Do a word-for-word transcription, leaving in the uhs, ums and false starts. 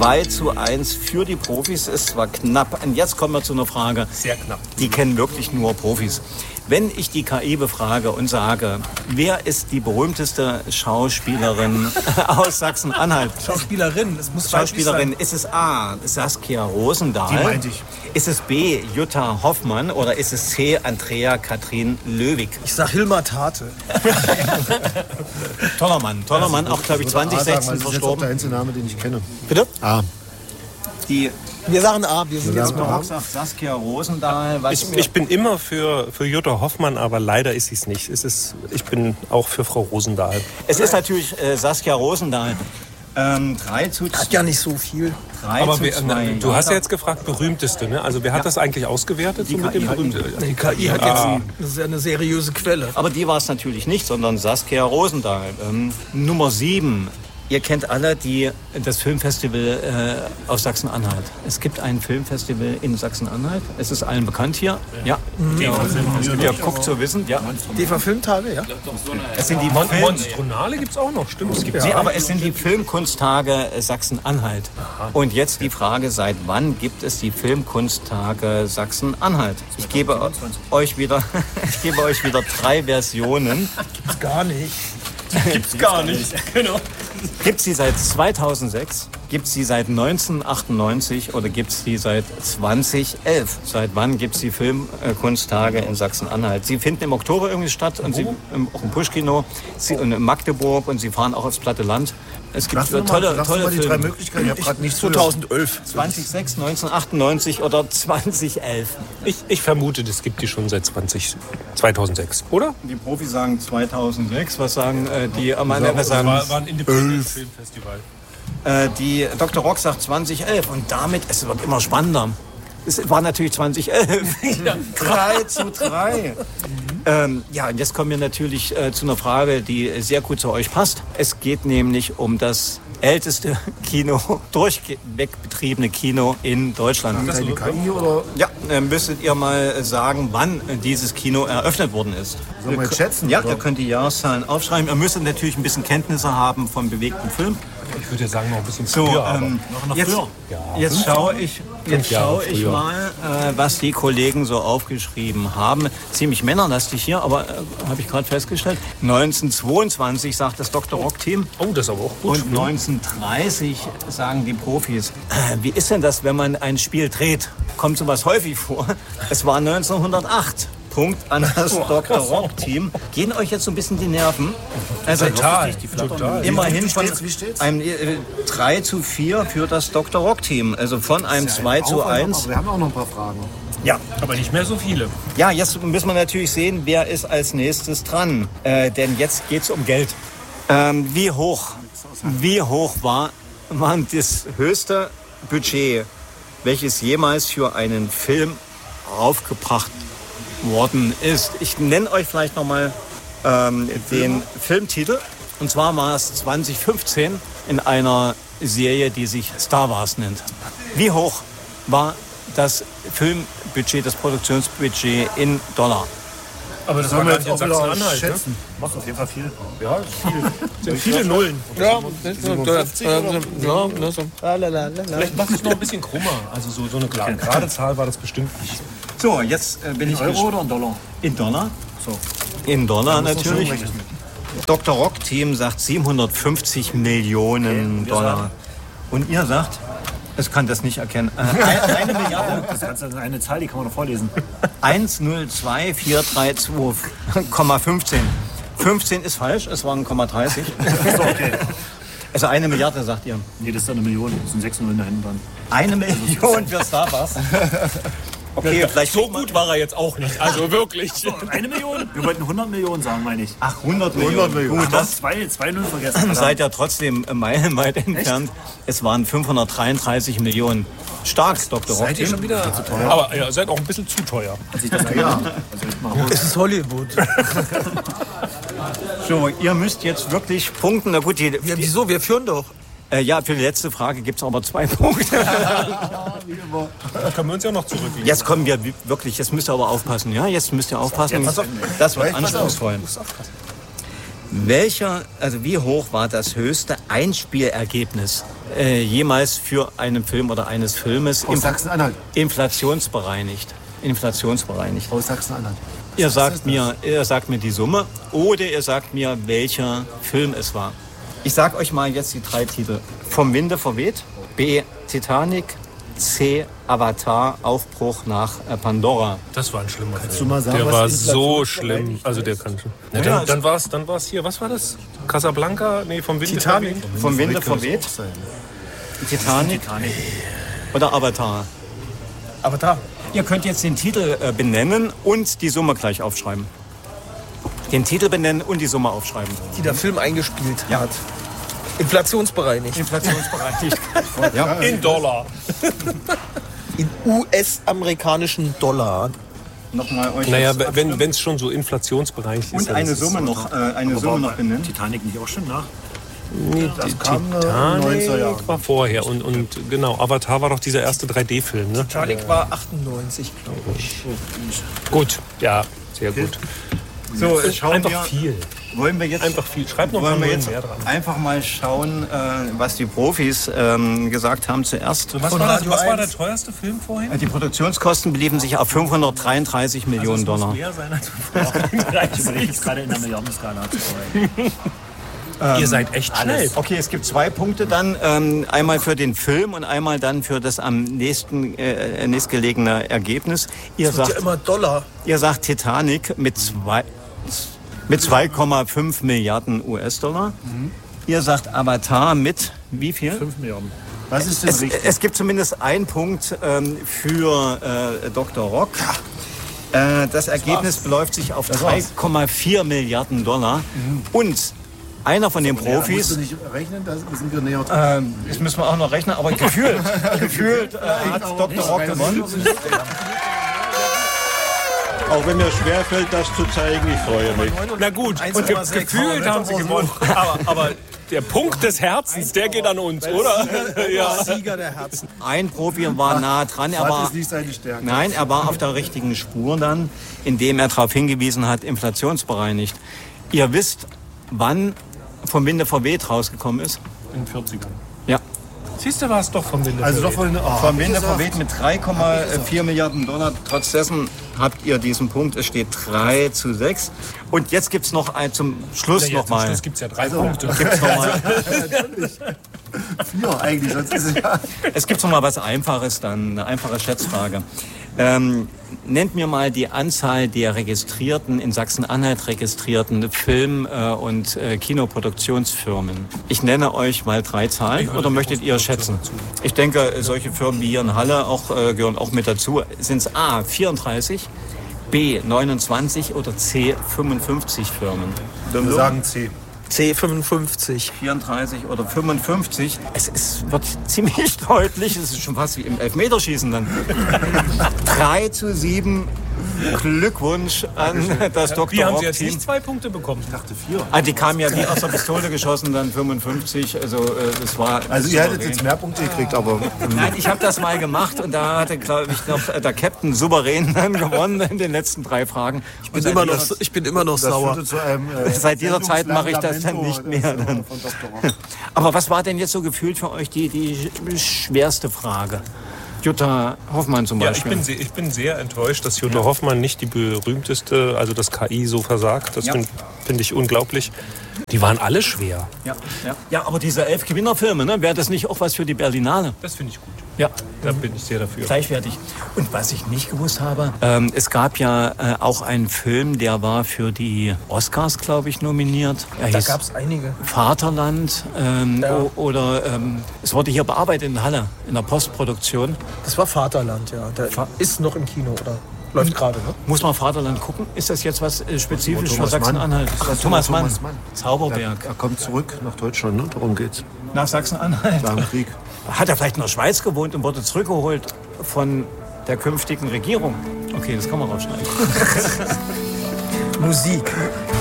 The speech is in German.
zwei zu eins für die Profis. Ist zwar knapp. Und jetzt kommen wir zu einer Frage. Sehr knapp. Die kennen wirklich nur Profis. Wenn ich die K I befrage und sage, wer ist die berühmteste Schauspielerin aus Sachsen-Anhalt? Schauspielerin, es muss Schauspielerin, ist es A, Saskia Rosendahl? Die meinte ich. Ist es B, Jutta Hoffmann oder ist es C, Andrea Kathrin Löwig? Ich sag Hilmar Tate. Toller Mann, toller Mann, auch glaube ich zwanzig sechzehn verstorben. Das ist jetzt auch der einzige Name, den ich kenne. Bitte? A. Die Wir sagen A, wir sind jetzt mal A. sagt Saskia Rosendahl. Was Ich, ich bin immer für, für Jutta Hoffmann, aber leider ist sie es nicht. Es ist, ich bin auch für Frau Rosendahl. Es ist natürlich äh, Saskia Rosendahl. Ähm, drei zu Hat ja nicht so viel. drei Aber zu wer, zwei. du hast ja jetzt gefragt, berühmteste, ne? Also wer hat das eigentlich ausgewertet? Die so mit dem K I. berühmten? Die K I hat Ah. jetzt, das ist ja eine seriöse Quelle. Aber die war es natürlich nicht, sondern Saskia Rosendahl. Ähm, Nummer sieben. Ihr kennt alle die, das Filmfestival äh, auf Sachsen-Anhalt. Es gibt ein Filmfestival in Sachsen-Anhalt. Es ist allen bekannt hier. Ja. Ja. Ihr guckt zu wissen. Ja. Die Verfilmtage, ja? Es sind die Mon Film Monstronale gibt es auch noch, stimmt. Es gibt Nee, aber es sind die Filmkunsttage Sachsen-Anhalt. Und jetzt die Frage, seit wann gibt es die Filmkunsttage Sachsen-Anhalt? Ich gebe euch wieder, ich gebe euch wieder drei Versionen. Gibt's gar nicht. Gibt's gar nicht. Genau. Gibt es die seit zweitausendsechs? Gibt es die seit neunzehnhundertachtundneunzig oder gibt es die seit zweitausendelf? Seit wann gibt es die Filmkunsttage in Sachsen-Anhalt? Sie finden im Oktober irgendwie statt und sie, im, auch im Puschkino sie, und in Magdeburg und sie fahren auch aufs platte Land. Es gibt Lass mal, tolle, lass tolle mal die Filme. drei Möglichkeiten. Ich habe gerade nicht zweitausendelf. zweitausendsechs, neunzehnhundertachtundneunzig oder zweitausendelf? Ich, ich vermute, das gibt die schon seit zwanzig, zweitausendsechs, oder? Die Profis sagen zweitausendsechs. Was sagen äh, die Amateure? Was sagen War, war ein Independent Filmfestival. äh, die Doktor Rock sagt zweitausendelf und damit es wird immer spannender. Es war natürlich zweitausendelf. drei zu drei. Ähm, ja, und jetzt kommen wir natürlich äh, zu einer Frage, die sehr gut zu euch passt. Es geht nämlich um das älteste Kino, durchweg betriebene Kino in Deutschland. Das die K I oder Ja, äh, müsstet ihr mal sagen, wann äh, dieses Kino eröffnet worden ist. sollen wir jetzt schätzen? Ja, oder? ihr könnt die Jahreszahlen aufschreiben. Ihr müsst natürlich ein bisschen Kenntnisse haben vom bewegten Film. Ich würde ja sagen, noch ein bisschen So, früher, aber ähm, noch jetzt, früher. jetzt schaue ich, jetzt Jahre schaue ich früher. mal, äh, was die Kollegen so aufgeschrieben haben. Ziemlich männerlastig hier, aber äh, habe ich gerade festgestellt. neunzehnhundertzweiundzwanzig sagt das Doktor Rock Team. Oh, das ist aber auch gut. Und neunzehnhundertdreißig sagen die Profis. Äh, wie ist denn das, wenn man ein Spiel dreht? Kommt sowas häufig vor? Es war neunzehnhundertacht. Punkt an das Doktor Rock Team. Gehen euch jetzt so ein bisschen die Nerven? Also Total, total. immerhin von steht's? Wie steht's? einem äh, drei zu vier für das Doktor Rock Team. Also von einem zwei zu eins. Aber wir haben auch noch ein paar Fragen. Ja. Aber nicht mehr so viele. Ja, jetzt müssen wir natürlich sehen, wer ist als nächstes dran. Äh, denn jetzt geht es um Geld. Ähm, wie hoch, wie hoch war, war das höchste Budget, welches jemals für einen Film aufgebracht worden ist? Ich nenne euch vielleicht nochmal ähm, den Filmtitel. Und zwar war es zwanzig fünfzehn in einer Serie, die sich Star Wars nennt. Wie hoch war das Filmbudget, das Produktionsbudget in Dollar? Aber das Sollen war wir gar nicht jetzt in auch wieder Sachsen-Anhalt. Ne? schätzen? Macht auf jeden Fall viel. Ja, viel. viele Nullen. Ja, Vielleicht macht es noch ein bisschen krummer. Also so, so eine gerade, gerade Zahl war das bestimmt nicht. So, jetzt äh, bin ich Euro gespannt. oder in Dollar? In Dollar? So. In Dollar muss man schon natürlich. rechnen. Doktor Rock Team sagt siebenhundertfünfzig Millionen Okay, wir Dollar. sagen- Und ihr sagt, es kann das nicht erkennen. Äh, eine, eine Milliarde. Das ist eine Zahl, die kann man noch vorlesen. eins null zwei vier drei zwei Komma fünfzehn. fünfzehn ist falsch, es waren Komma dreißig. So, okay. Also eine Milliarde, sagt ihr. Nee, das ist eine Million. Das sind sechs Nullen da hinten dran. Eine Million für Star Wars. Okay, vielleicht So gut war er jetzt auch nicht. Also wirklich. Eine Million? Wir wollten hundert Millionen sagen, meine ich. Ach, hundert Millionen. Millionen. Gut, das zwei, zwei Null vergessen. seid ja trotzdem meilenweit entfernt. Es waren fünfhundertdreiunddreißig Millionen. Stark, Doktor Rock. Seid ihr schon wieder? Aber ihr seid auch ein bisschen zu teuer. Als ich das ja. Also ich mal es ist Hollywood. So, ihr müsst jetzt wirklich punkten. Na gut, die, Ja, die, wieso? Wir führen doch. äh, ja, für die letzte Frage gibt es aber zwei Punkte. Da können wir uns ja noch zurücklegen. Jetzt kommen wir wirklich, jetzt müsst ihr aber aufpassen. Ja, jetzt müsst ihr aufpassen. Das wird anspruchsvoll. Welcher, also wie hoch war das höchste Einspielergebnis äh, jemals für einen Film oder eines Filmes? Aus Sachsen-Anhalt. Inflationsbereinigt. Inflationsbereinigt. Aus Sachsen-Anhalt. Ihr sagt mir, ihr sagt mir die Summe oder ihr sagt mir, welcher Film es war. Ich sag euch mal jetzt die drei Titel. Vom Winde verweht, B. Titanic, C. Avatar, Aufbruch nach äh, Pandora. Das war ein schlimmer Film. du mal sagen, der was war Inflation so schlimm. Also der kann schon. Ja, dann dann war es dann war's hier. Was war das? Casablanca? Nee, vom Winde Titanic. verweht. Vom Winde verweht, Titanic oder Avatar. Aber da. Ihr könnt jetzt den Titel äh, benennen und die Summe gleich aufschreiben. Den Titel benennen und die Summe aufschreiben. Die der Film eingespielt hat. Inflationsbereinigt. Inflationsbereinigt. ja. In Dollar. In U S-amerikanischen Dollar. Nochmal euch Naja, jetzt- wenn es schon so inflationsbereinigt ist. und dann eine ist es Summe so. noch, äh, eine Summe noch benennen. Titanic nicht auch schon nach? Nee, die kam, äh, in den neunziger Jahren. Titanic war vorher. Und, und genau, Avatar war doch dieser erste drei D-Film, ne? Titanic war achtundneunzig, glaube ich. Gut, ja, sehr gut. So, äh, schauen Einfach wir, viel. wollen wir jetzt, Einfach viel. Schreib noch mal wollen wir Nullen jetzt mehr dran. einfach mal schauen, äh, was die Profis ähm, gesagt haben zuerst. Was Von war, das, Radio was war der eins. teuerste Film vorhin? Die Produktionskosten beliefen sich auf fünfhundertdreiunddreißig Millionen Das muss Dollar. mehr sein als Ich überlege jetzt gerade in der Milliardenskala zu vorher. Ihr seid echt schnell. Okay, es gibt zwei Punkte dann. Ähm, einmal für den Film und einmal dann für das am nächsten äh, nächstgelegene Ergebnis. Ihr Das wird ja sagt, immer Dollar. ihr sagt Titanic mit zwei, mit zwei Komma fünf Milliarden U S-Dollar. Ihr sagt Avatar mit wie viel? fünf Milliarden. Was ist denn Es, richtig? es gibt zumindest einen Punkt ähm, für äh, Doktor Rock. Äh, das Ergebnis beläuft sich auf drei Komma vier Milliarden Dollar. Und einer von den Ja, musst Profis, du nicht rechnen, da sind wir näher dran. ähm, das müssen wir auch noch rechnen, aber gefühlt, gefühlt äh, hat Doktor Rock gewonnen. Auch wenn mir schwerfällt, das zu zeigen, ich freue mich. Na gut, eins und ge Komma sechs gefühlt haben sie gewonnen. Aber, aber der Punkt des Herzens, der geht an uns, oder? Ja. Sieger der Herzen. Ein Profi war nah dran, er Das war, ist nicht seine Stärke. nein, er war auf der richtigen Spur dann, indem er darauf hingewiesen hat, inflationsbereinigt. Ihr wisst, wann vom Winde verweht rausgekommen ist? In den vierzigern. Ja. Siehst du, war es doch vom Winde. Also doch von, oh, Vom Winde verweht mit drei Komma vier Milliarden Dollar. Trotz dessen habt ihr diesen Punkt. Es steht drei zu sechs. Und jetzt gibt es noch ein, zum Schluss ja, noch zum mal. Schluss gibt es ja drei Punkte. Gibt's noch mal, vier eigentlich, sonst ist es ja... es gibt noch mal was Einfaches dann, eine einfache Schätzfrage. Ähm, nennt mir mal die Anzahl der registrierten, in Sachsen-Anhalt registrierten Film- äh, und äh, Kinoproduktionsfirmen. Ich nenne euch mal drei Zahlen oder möchtet ihr schätzen? Ich denke, solche Firmen wie hier in Halle auch, äh, gehören auch mit dazu. Sind es A, vierunddreißig, B, neunundzwanzig oder C, fünfundfünfzig Firmen? Wir sagen C. C fünfundfünfzig. vierunddreißig oder fünfundfünfzig. Es ist, wird ziemlich deutlich, es ist schon fast wie im Elfmeterschießen dann. drei zu sieben. Glückwunsch an das Wie Doktor haben Rock Sie jetzt Team. nicht zwei Punkte bekommen? Ich dachte vier. Ah, die kamen ja wie aus der Pistole geschossen, dann fünfundfünfzig. Also äh, das war. Also ihr hättet souverän. jetzt mehr Punkte gekriegt, aber... Nein, ich habe das mal gemacht und da hatte, glaube ich, noch äh, der Captain souverän dann gewonnen in den letzten drei Fragen. Ich bin immer noch, ich bin immer noch Das sauer. führte zu einem, äh, Seit dieser Zeit mache ich das dann Sendungslamento nicht mehr. des, äh, Dann. Von Doktor Rock. Aber was war denn jetzt so gefühlt für euch die, die schwerste Frage? Jutta Hoffmann zum Ja, ich Beispiel. bin, sehr, ich bin sehr enttäuscht, dass Jutta Hoffmann nicht die berühmteste, also das K I so versagt. Das Ja. finde find ich unglaublich. Die waren alle schwer. ja, ja. ja, aber diese elf Gewinnerfilme, ne, wäre das nicht auch was für die Berlinale? Das finde ich gut. Ja, Da bin ich sehr dafür. gleichwertig. Und was ich nicht gewusst habe, ähm, es gab ja äh, auch einen Film, der war für die Oscars, glaube ich, nominiert. Er Da hieß gab es einige. Vaterland ähm, Ja. o- oder ähm, es wurde hier bearbeitet in Halle, in der Postproduktion. Das war Vaterland, ja. Der Fa- ist noch im Kino, oder? Läuft gerade, ne? Muss man Vaterland gucken? Ist das jetzt was äh, spezifisch für Thomas Mann. Sachsen-Anhalt? Thomas Mann, Thomas Mann. Zauberberg. Er kommt zurück nach Deutschland, ne? Darum geht's. Nach Sachsen-Anhalt. Nach dem Krieg. Hat er vielleicht in der Schweiz gewohnt und wurde zurückgeholt von der künftigen Regierung? Okay, das kann man rausschneiden. Musik.